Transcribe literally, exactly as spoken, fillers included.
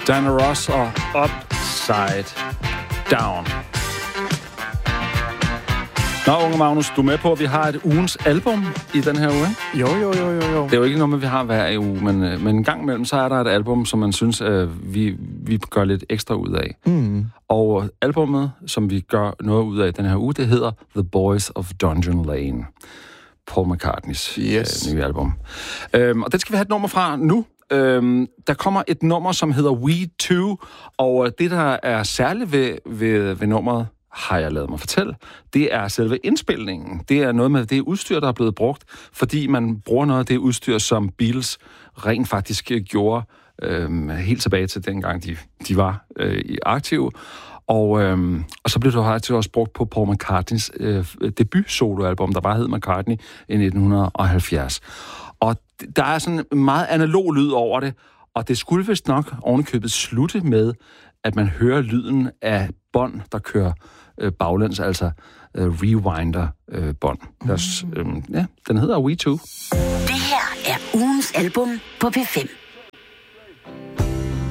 Diana Ross og Upside Down. Nå, unge Magnus, du er med på, at vi har et ugens album i den her uge, ikke? Jo, jo, jo, jo, jo. Det er jo ikke noget, vi har hver uge, men, men en gang imellem, så er der et album, som man synes, øh, vi, vi gør lidt ekstra ud af. Mm. Og albummet, som vi gør noget ud af den her uge, det hedder The Boys of Dungeon Lane. Paul McCartneys yes. øh, nye album. Øhm, og det skal vi have et nummer fra nu. Øhm, der kommer et nummer, som hedder We Two, og det, der er særligt ved, ved, ved nummeret, har jeg lavet mig fortælle, det er selve indspilningen. Det er noget med det udstyr, der er blevet brugt, fordi man bruger noget af det udstyr, som Beatles rent faktisk gjorde øhm, helt tilbage til dengang, de, de var øh, aktive. Og, øhm, og så blev det faktisk også brugt på Paul McCartneys øh, debut-soloalbum, der bare hed McCartney i nitten halvfjerds. Og der er sådan en meget analog lyd over det, og det skulle vist nok ovenikøbet slutte med, at man hører lyden af bånd, der kører øh, baglæns, altså øh, rewinder-bånd. Øh, mm. øh, ja, den hedder We Two. Det her er ugens album på P fem.